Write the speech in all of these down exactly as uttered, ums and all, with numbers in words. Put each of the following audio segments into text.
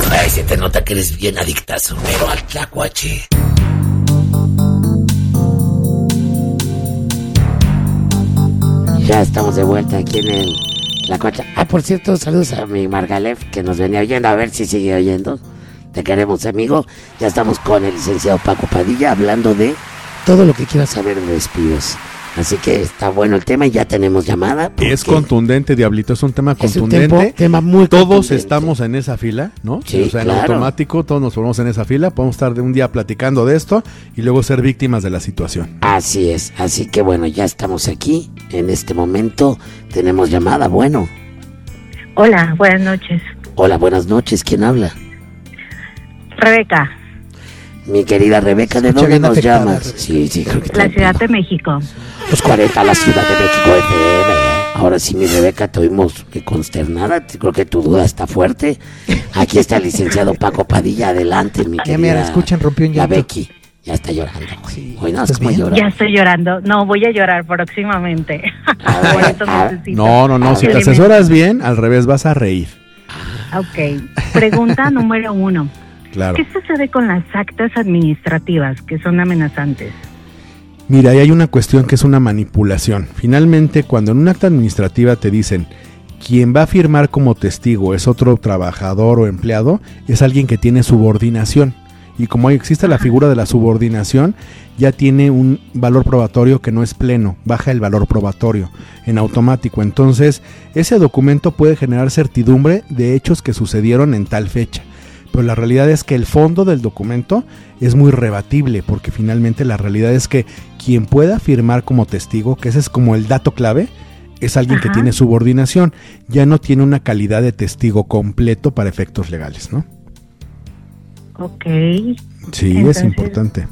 Ay, se te nota que eres bien adictazo, pero al tlacuache. Ya estamos de vuelta aquí en el Tlacuache. Ah, por cierto, saludos a mi Margalef, que nos venía oyendo, a ver si sigue oyendo. Te queremos, amigo. Ya estamos con el licenciado Paco Padilla hablando de todo lo que quieras saber de despidos. Así que está bueno el tema y ya tenemos llamada. Es contundente, Diablito, es un tema es contundente. Un tempo, tema muy todos contundente. Estamos en esa fila, ¿no? Sí, o sea, en claro. automático, todos nos ponemos en esa fila. Podemos estar de un día platicando de esto y luego ser víctimas de la situación. Así es, así que bueno, ya estamos aquí. En este momento tenemos llamada, bueno. Hola, buenas noches. Hola, buenas noches, ¿quién habla? Rebeca. Mi querida Rebeca, ¿de dónde nos llamas? Sí, sí, creo que La Ciudad de México. Los cuarenta, la Ciudad de México F M. Ahora sí, mi Rebeca, te oímos consternada. Creo que tu duda está fuerte. Aquí está el licenciado Paco Padilla. Adelante, mi querida. Ya me escuchan, rompió un La llanto. Becky. Ya está llorando. Sí. Hoy no, es como llorar. Ya estoy llorando. No, voy a llorar próximamente. A ver, Por eso a- necesito No, no, no, si te alimento. asesoras bien, al revés vas a reír. Ok. Pregunta número uno. Claro. ¿Qué sucede con las actas administrativas que son amenazantes? Mira, ahí hay una cuestión que es una manipulación. Finalmente, cuando en un acta administrativa te dicen quien va a firmar como testigo es otro trabajador o empleado, es alguien que tiene subordinación. Y como existe la figura de la subordinación, ya tiene un valor probatorio que no es pleno, baja el valor probatorio en automático. Entonces, ese documento puede generar certidumbre de hechos que sucedieron en tal fecha. Pero la realidad es que el fondo del documento es muy rebatible, porque finalmente la realidad es que quien pueda firmar como testigo, que ese es como el dato clave, es alguien Ajá. que tiene subordinación, ya no tiene una calidad de testigo completo para efectos legales, ¿no? Ok. Sí, Entonces, es importante.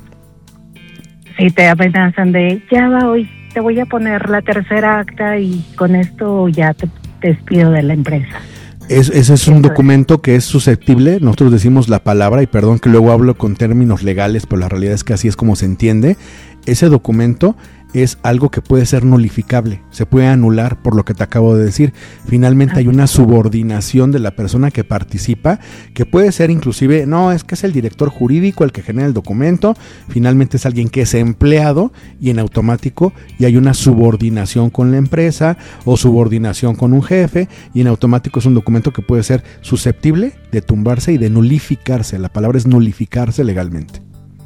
Si te amenazan de, ya va hoy, te voy a poner la tercera acta y con esto ya te, te despido de la empresa. Es, ese es un Eso es. documento que es susceptible, nosotros decimos la palabra, y perdón que luego hablo con términos legales, pero la realidad es que así es como se entiende. Ese documento es algo que puede ser nulificable, se puede anular por lo que te acabo de decir. Finalmente hay una subordinación de la persona que participa, que puede ser inclusive, no, es que es el director jurídico el que genera el documento, finalmente es alguien que es empleado y en automático y hay una subordinación con la empresa o subordinación con un jefe y en automático es un documento que puede ser susceptible de tumbarse y de nulificarse. La palabra es nulificarse legalmente.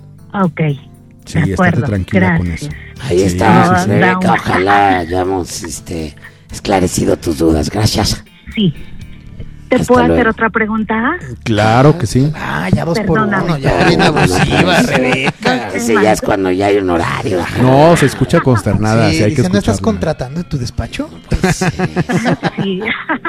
Ok. Sí, De estate acuerdo, tranquila con gracias. eso. Ahí Sí, está, sí, sí. Rebeca. Ojalá hayamos este, esclarecido tus dudas. Gracias. Sí. ¿Te Hasta puedo luego. hacer otra pregunta? Claro que sí. Ah, ya dos Perdóname. por uno, ya bien abusiva, Rebeca. Ese ya es cuando ya hay un horario. ajá. No, se escucha consternada, Sí, sí, hay que dice, ¿no estás escucharla. contratando en tu despacho? Pues, sí. Sí.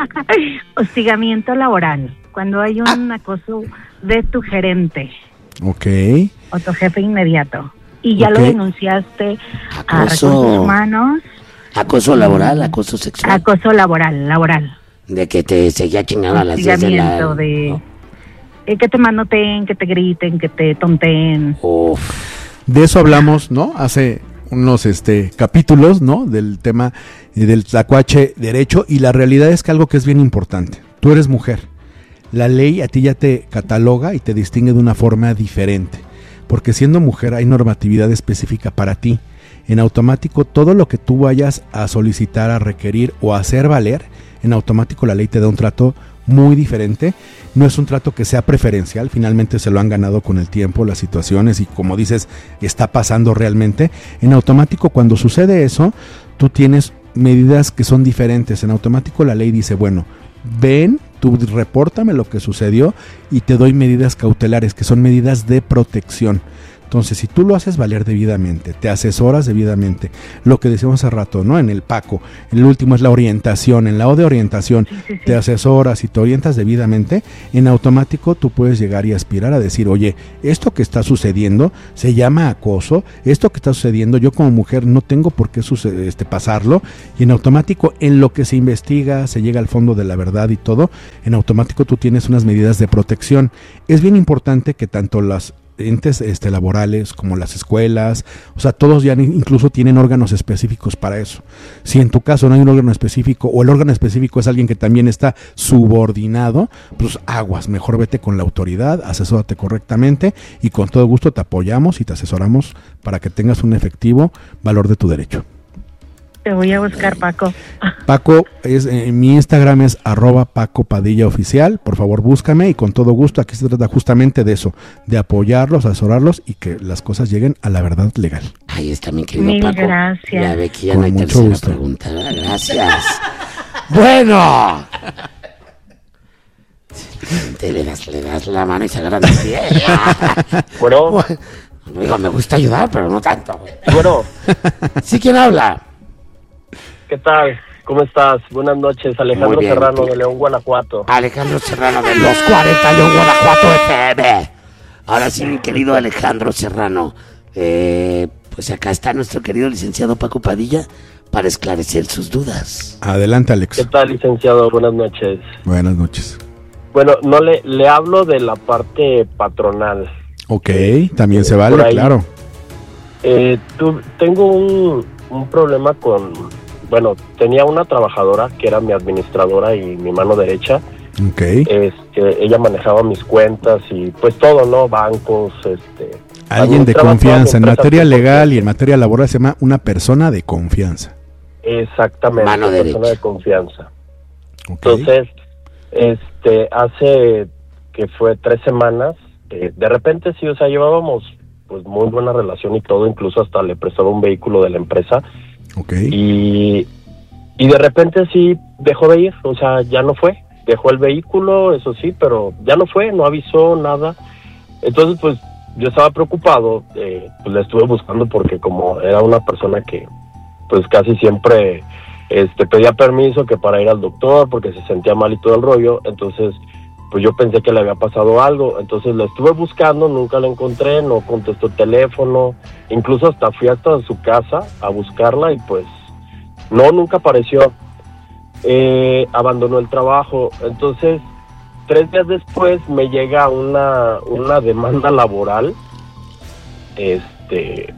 Hostigamiento laboral. Cuando hay un acoso de tu gerente Ok. o tu jefe inmediato y ya Ok. lo denunciaste a Acoso. recursos humanos, Acoso laboral, acoso sexual. acoso laboral, laboral. De que te seguía chingando a las diez de la... Hostigamiento de eh, que te manoteen, que te griten, que te tonteen. Uf. De eso hablamos, ¿no? Hace unos este capítulos, ¿no? Del tema eh, del tlacuache derecho, y la realidad es que algo que es bien importante. Tú eres mujer. La ley a ti ya te cataloga y te distingue de una forma diferente, porque siendo mujer hay normatividad específica para ti. En automático, todo lo que tú vayas a solicitar, a requerir o a hacer valer, en automático la ley te da un trato muy diferente. No es un trato que sea preferencial, finalmente se lo han ganado con el tiempo, las situaciones, y como dices, está pasando realmente. En automático, cuando sucede eso, tú tienes medidas que son diferentes. En automático la ley dice, bueno, ven, tú repórtame lo que sucedió y te doy medidas cautelares, que son medidas de protección. Entonces, si tú lo haces valer debidamente, te asesoras debidamente, lo que decíamos hace rato, ¿no? En el Paco, el último es la orientación, en la O de orientación, Sí, sí, sí. te asesoras y te orientas debidamente, en automático tú puedes llegar y aspirar a decir, oye, esto que está sucediendo se llama acoso, esto que está sucediendo, yo como mujer no tengo por qué suceder, este, pasarlo, y en automático, en lo que se investiga, se llega al fondo de la verdad y todo, en automático tú tienes unas medidas de protección. Es bien importante que tanto las entes este, laborales como las escuelas, o sea, todos ya incluso tienen órganos específicos para eso. Si en tu caso no hay un órgano específico o el órgano específico es alguien que también está subordinado, pues aguas, mejor vete con la autoridad, asesórate correctamente y con todo gusto te apoyamos y te asesoramos para que tengas un efectivo valor de tu derecho. Te voy a buscar, Paco. Paco, es, eh, mi Instagram es arroba Paco Padilla Oficial. Por favor, búscame y con todo gusto. Aquí se trata justamente de eso, de apoyarlos, asesorarlos y que las cosas lleguen a la verdad legal. Ahí está mi querido Mil Paco. gracias. Ya ve que ya Con no hay mucho tercera gusto. pregunta, ¿verdad? Gracias. Bueno. Te le das, le das la mano y se agarran el pie. Bueno, Digo, me gusta ayudar, pero no tanto. bueno, ¿Sí quién habla? ¿qué tal? ¿Cómo estás? Buenas noches, Alejandro Muy bien, Serrano ¿tú? de León, Guanajuato. Alejandro Serrano de los cuarenta León Guanajuato F M. Ahora sí, mi querido Alejandro Serrano. Eh, pues acá está nuestro querido licenciado Paco Padilla para esclarecer sus dudas. Adelante, ¿Qué Alex. tal, licenciado? Buenas noches. Buenas noches. Bueno, no le, le hablo de la parte patronal. Ok, también se Por vale, ahí. claro. Eh, tu- tengo un, un problema con... Bueno, tenía una trabajadora que era mi administradora y mi mano derecha. Ok. Este, ella manejaba mis cuentas y pues todo, ¿no? Bancos, este... Alguien de administraba toda mi confianza. En empresa materia al cien por legal y en ciento. materia laboral se llama una persona de confianza. Exactamente, Mano persona derecha. de confianza. Ok. Entonces, este, hace que fue tres semanas, eh, de repente sí, o sea, llevábamos pues muy buena relación y todo, incluso hasta le prestaba un vehículo de la empresa Ok. y, y de repente sí dejó de ir, o sea, ya no fue, dejó el vehículo, eso sí, pero ya no fue, no avisó nada. Entonces, pues yo estaba preocupado, eh, pues la estuve buscando porque como era una persona que pues casi siempre este pedía permiso que para ir al doctor porque se sentía mal y todo el rollo, entonces pues yo pensé que le había pasado algo, entonces la estuve buscando, nunca la encontré, no contestó el teléfono, incluso hasta fui hasta su casa a buscarla y pues no, nunca apareció. Eh, abandonó el trabajo, entonces tres días después me llega una, una demanda laboral, este,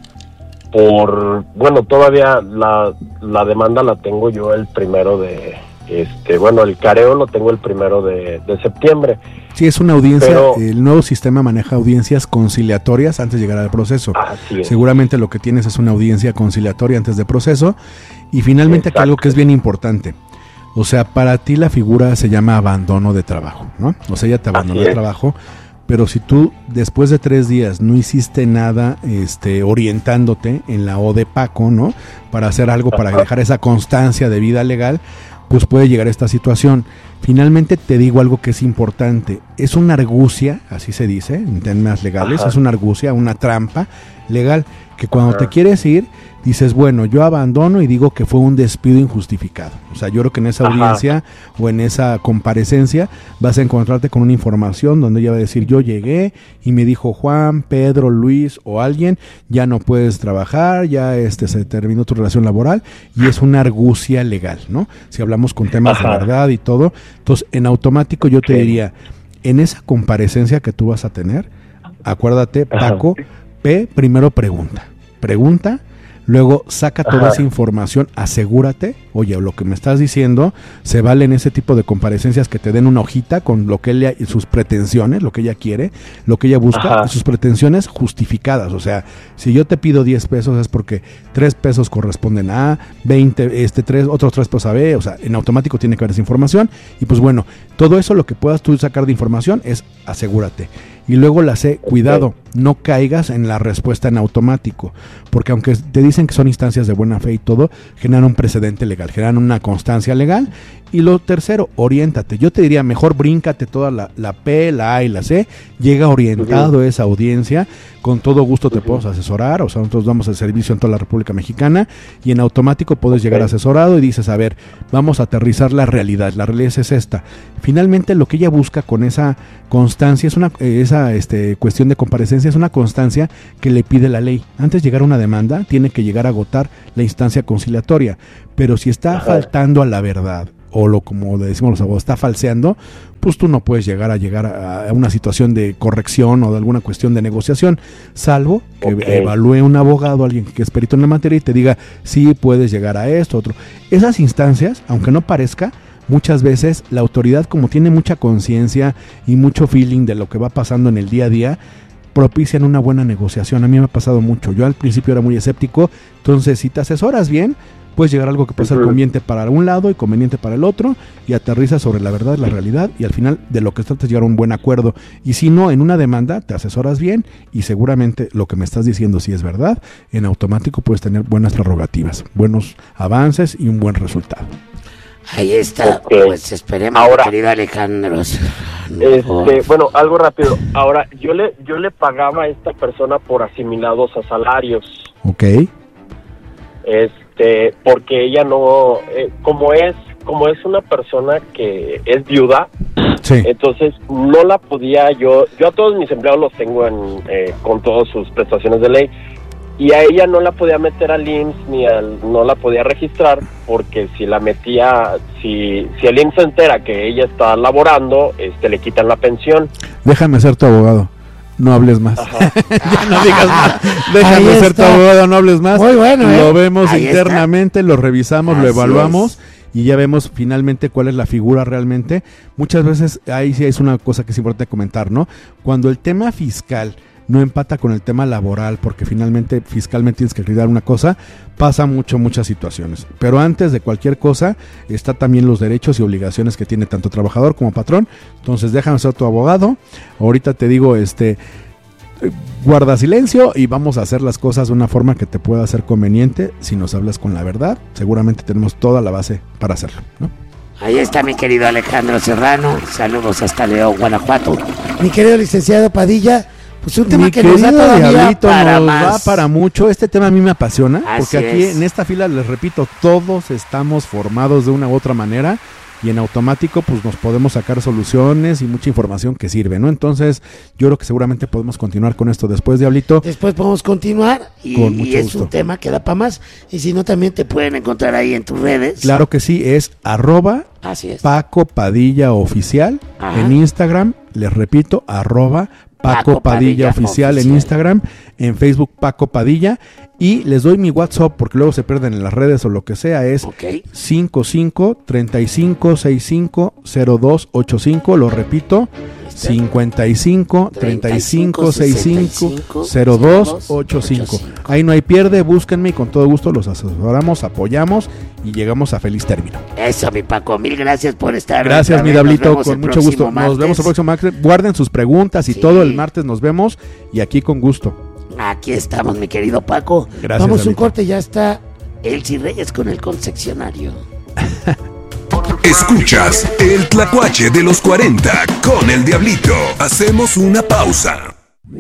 por, bueno, todavía la, la demanda la tengo yo el primero de, este, bueno, el careo lo tengo el primero de, de septiembre. Sí, es una audiencia. Pero- El nuevo sistema maneja audiencias conciliatorias antes de llegar al proceso. Así es. Seguramente lo que tienes es una audiencia conciliatoria antes de proceso. Y finalmente aquí Exacto. algo que es bien importante. O sea, para ti la figura se llama abandono de trabajo, ¿no? O sea, ella te abandonó Así el es. trabajo, pero si tú después de tres días no hiciste nada este, orientándote en la O de Paco, ¿no? Para hacer algo, para Ajá. dejar esa constancia de vida legal, pues puede llegar a esta situación. Finalmente te digo algo que es importante. Es una argucia, así se dice en términos legales, Ajá. es una argucia, una trampa legal, que cuando Ajá. te quieres ir, dices, bueno, yo abandono y digo que fue un despido injustificado. O sea, yo creo que en esa Ajá. audiencia o en esa comparecencia vas a encontrarte con una información donde ella va a decir, yo llegué y me dijo Juan, Pedro, Luis o alguien, ya no puedes trabajar, ya este se terminó tu relación laboral, y es una argucia legal, ¿no? Si hablamos con temas Ajá. de verdad y todo, entonces en automático yo te Sí. diría, en esa comparecencia que tú vas a tener, acuérdate, Ajá. Paco, P, primero pregunta, pregunta, luego saca toda Ajá. esa información, asegúrate, oye, lo que me estás diciendo, se vale en ese tipo de comparecencias que te den una hojita con lo que ella, sus pretensiones, lo que ella quiere, lo que ella busca, Ajá. y sus pretensiones justificadas. O sea, si yo te pido diez pesos es porque tres pesos corresponden a A, veinte, este, tres, otros tres pesos a B, o sea, en automático tiene que haber esa información, y pues bueno, todo eso lo que puedas tú sacar de información es asegúrate. Y luego la C, cuidado, no caigas en la respuesta en automático, porque aunque te dicen que son instancias de buena fe y todo, generan un precedente legal, generan una constancia legal. Y lo tercero, oriéntate. Yo te diría, mejor bríncate toda la, la P, la A y la C, llega orientado Ujú. a esa audiencia, con todo gusto te Ujú. podemos asesorar, o sea, nosotros damos el servicio en toda la República Mexicana, y en automático puedes Ok. llegar asesorado y dices, a ver, vamos a aterrizar la realidad, la realidad es esta. Finalmente lo que ella busca con esa constancia, es una eh, esa este, cuestión de comparecencia, es una constancia que le pide la ley. Antes de llegar a una demanda, tiene que llegar a agotar la instancia conciliatoria, pero si está Ajá. faltando a la verdad, o lo como le decimos los abogados, está falseando, pues tú no puedes llegar a llegar a, a una situación de corrección o de alguna cuestión de negociación, salvo que Okay. evalúe un abogado, alguien que es perito en la materia y te diga, sí, puedes llegar a esto, otro. Esas instancias, aunque no parezca, muchas veces la autoridad, como tiene mucha conciencia y mucho feeling de lo que va pasando en el día a día, propician una buena negociación. A mí me ha pasado mucho. Yo al principio era muy escéptico, entonces si te asesoras bien, puedes llegar a algo que puede ser Ujú. conveniente para un lado y conveniente para el otro, y aterrizas sobre la verdad, la realidad, y al final de lo que tratas es llegar a un buen acuerdo. Y si no, en una demanda te asesoras bien y seguramente lo que me estás diciendo, si es verdad, en automático puedes tener buenas prerrogativas, buenos avances y un buen resultado. Ahí está, Ok. pues esperemos, Ahora- querido Alejandro. Este, Oh, bueno, algo rápido. Ahora, yo le yo le pagaba a esta persona por asimilados a salarios. ¿Ok? Este, porque ella no, eh, como es como es una persona que es viuda, Sí. entonces no la podía yo, yo a todos mis empleados los tengo en, eh, con todas sus prestaciones de ley, y a ella no la podía meter al I M S S ni al, no la podía registrar, porque si la metía, si, si el I M S S se entera que ella está laborando, este, le quitan la pensión. Déjame ser tu abogado. No hables más. Ajá. Ya no digas más. Déjame Ahí ser tu está. abogado, no hables más. Muy bueno, ¿eh? Lo vemos Ahí internamente, lo revisamos, lo Así evaluamos y ya vemos finalmente cuál es la figura realmente. Muchas veces ahí sí es una cosa que es importante comentar, ¿no? Cuando el tema fiscal no empata con el tema laboral, porque finalmente fiscalmente tienes que acreditar una cosa, pasa mucho, muchas situaciones. Pero antes de cualquier cosa, está también los derechos y obligaciones que tiene tanto trabajador como patrón. Entonces déjame ser tu abogado. Ahorita te digo, este, eh, guarda silencio y vamos a hacer las cosas de una forma que te pueda ser conveniente. Si nos hablas con la verdad, seguramente tenemos toda la base para hacerlo, ¿no? ahí está mi querido Alejandro Serrano. Saludos hasta León, Guanajuato. Mi querido licenciado Padilla, pues un tema Mi que nos da querido todavía Diablito, para nos más. da para mucho. Este tema a mí me apasiona, Así porque aquí es. en esta fila, les repito, todos estamos formados de una u otra manera y en automático pues nos podemos sacar soluciones y mucha información que sirve, ¿no? Entonces yo creo que seguramente podemos continuar con esto después, Diablito. Después podemos continuar y, Con y mucho es gusto. un tema que da para más. Y si no, también te Te pueden encontrar ahí en tus redes. Claro que sí, es arroba Así es. Paco Padilla Oficial Ajá. en Instagram, les repito, arroba Paco, Paco Padilla, Padilla Oficial en Oficial. Instagram, en Facebook Paco Padilla, y les doy mi WhatsApp porque luego se pierden en las redes o lo que sea, es Ok. cinco cinco, treinta y cinco, sesenta y cinco, cero dos ochenta y cinco, lo repito, cincuenta y cinco, treinta y cinco, sesenta y cinco, cero dos ochenta y cinco. Ahí no hay pierde, búsquenme y con todo gusto los asesoramos, apoyamos y llegamos a feliz término. Eso, mi Paco, mil gracias por estar. Gracias, otra mi vez. Nos Diablito, vemos con el mucho próximo gusto. Nos martes. vemos el próximo martes. Guarden sus preguntas y Sí. todo el martes nos vemos y aquí con gusto. Aquí estamos, mi querido Paco. Gracias. Vamos un Diablito. corte, ya está. Elsie Reyes con el concesionario. Escuchas el Tlacuache de los cuarenta con el Diablito. Hacemos una pausa.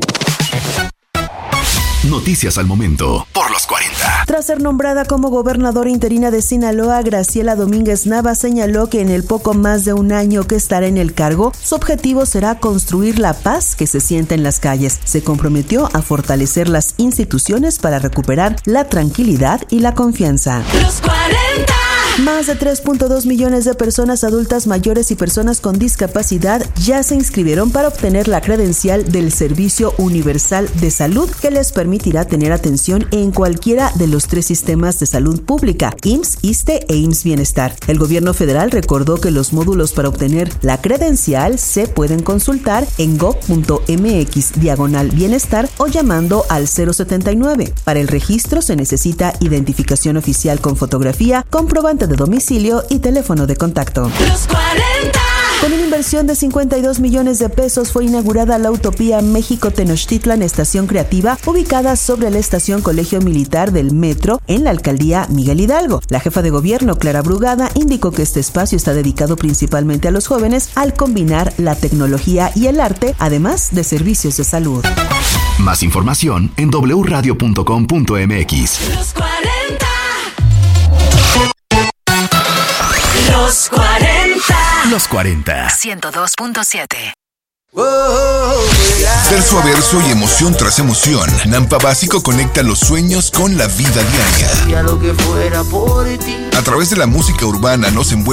Noticias al momento por los cuarenta. Tras ser nombrada como gobernadora interina de Sinaloa, Graciela Domínguez Nava señaló que en el poco más de un año que estará en el cargo, su objetivo será construir la paz que se sienta en las calles. Se comprometió a fortalecer las instituciones para recuperar la tranquilidad y la confianza. Los cuarenta. Más de tres punto dos millones de personas adultas mayores y personas con discapacidad ya se inscribieron para obtener la credencial del Servicio Universal de Salud, que les permitirá tener atención en cualquiera de los tres sistemas de salud pública, I M S S, ISSSTE e I M S S Bienestar. El gobierno federal recordó que los módulos para obtener la credencial se pueden consultar en gob.mx diagonal bienestar o llamando al cero setenta y nueve. Para el registro se necesita identificación oficial con fotografía, comprobante de domicilio y teléfono de contacto. Los cuarenta. Con una inversión de cincuenta y dos millones de pesos fue inaugurada la Utopía México-Tenochtitlan Estación Creativa, ubicada sobre la estación Colegio Militar del Metro en la alcaldía Miguel Hidalgo. La jefa de gobierno, Clara Brugada, indicó que este espacio está dedicado principalmente a los jóvenes al combinar la tecnología y el arte, además de servicios de salud. Más información en doble u radio punto com punto m x. Los cuarenta. Los cuarenta. Los cuarenta. ciento dos punto siete. Verso a verso y emoción tras emoción, Nampa Básico conecta los sueños con la vida diaria. A través de la música urbana nos envuelve